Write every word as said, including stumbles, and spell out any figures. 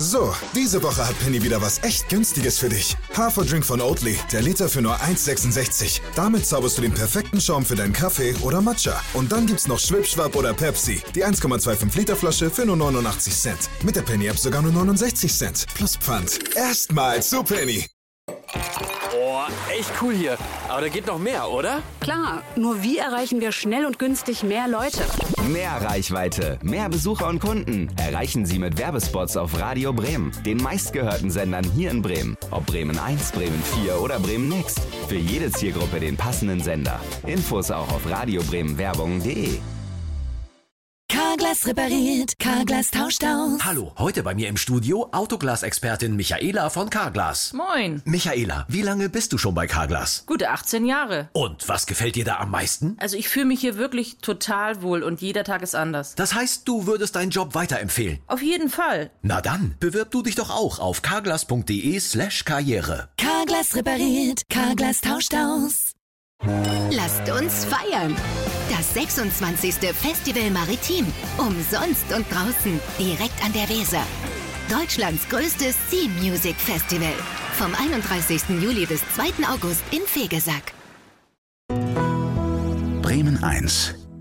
So, diese Woche hat Penny wieder was echt Günstiges für dich. Haferdrink von Oatly, der Liter für nur eins Komma sechsundsechzig. Damit zauberst du den perfekten Schaum für deinen Kaffee oder Matcha. Und dann gibt's noch Schwipschwapp oder Pepsi, die eins Komma fünfundzwanzig Liter Flasche für nur neunundachtzig Cent. Mit der Penny-App sogar nur neunundsechzig Cent. Plus Pfand. Erstmal zu Penny. Oh, echt cool hier. Aber da geht noch mehr, oder? Klar, nur wie erreichen wir schnell und günstig mehr Leute? Mehr Reichweite, mehr Besucher und Kunden erreichen Sie mit Werbespots auf Radio Bremen, den meistgehörten Sendern hier in Bremen. Ob Bremen eins, Bremen vier oder Bremen Next. Für jede Zielgruppe den passenden Sender. Infos auch auf radiobremenwerbung punkt de. Carglass repariert, Carglass tauscht aus. Hallo, heute bei mir im Studio Autoglas-Expertin Michaela von Carglass. Moin. Michaela, wie lange bist du schon bei Carglass? Gute achtzehn Jahre. Und was gefällt dir da am meisten? Also ich fühle mich hier wirklich total wohl und jeder Tag ist anders. Das heißt, du würdest deinen Job weiterempfehlen? Auf jeden Fall. Na dann, bewirb du dich doch auch auf carglass punkt de slash karriere. Carglass repariert, Carglass tauscht aus. Lasst uns feiern! Das sechsundzwanzigste Festival Maritim. Umsonst und draußen, direkt an der Weser. Deutschlands größtes Sea Music Festival. Vom einunddreißigsten Juli bis zweiten August in Vegesack. Bremen eins.